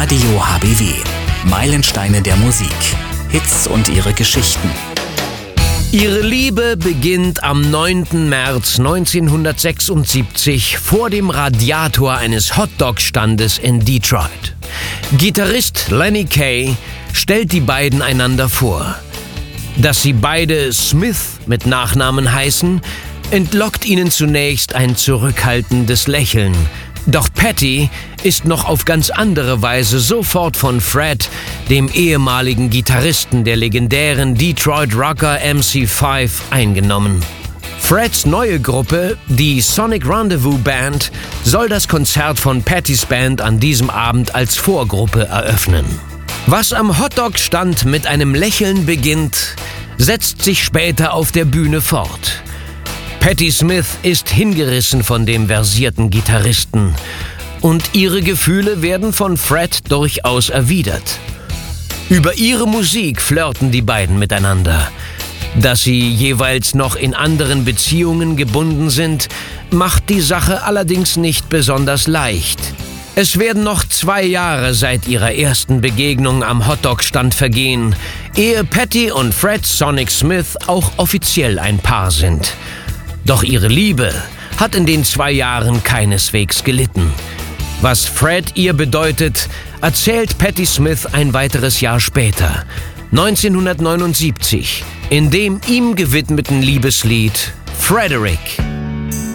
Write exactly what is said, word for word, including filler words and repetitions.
Radio H B W. Meilensteine der Musik. Hits und ihre Geschichten. Ihre Liebe beginnt am neunten März neunzehnhundertsechsundsiebzig vor dem Radiator eines Hotdog-Standes in Detroit. Gitarrist Lenny Kaye stellt die beiden einander vor. Dass sie beide Smith mit Nachnamen heißen, entlockt ihnen zunächst ein zurückhaltendes Lächeln. Doch Patty ist noch auf ganz andere Weise sofort von Fred, dem ehemaligen Gitarristen der legendären Detroit Rocker M C fünf, eingenommen. Freds neue Gruppe, die Sonic Rendezvous Band, soll das Konzert von Pattys Band an diesem Abend als Vorgruppe eröffnen. Was am Hotdog-Stand mit einem Lächeln beginnt, setzt sich später auf der Bühne fort. Patti Smith ist hingerissen von dem versierten Gitarristen und ihre Gefühle werden von Fred durchaus erwidert. Über ihre Musik flirten die beiden miteinander. Dass sie jeweils noch in anderen Beziehungen gebunden sind, macht die Sache allerdings nicht besonders leicht. Es werden noch zwei Jahre seit ihrer ersten Begegnung am Hotdog-Stand vergehen, ehe Patti und Fred Sonic Smith auch offiziell ein Paar sind. Doch ihre Liebe hat in den zwei Jahren keineswegs gelitten. Was Fred ihr bedeutet, erzählt Patti Smith ein weiteres Jahr später, neunzehnhundertneunundsiebzig, in dem ihm gewidmeten Liebeslied Frederick.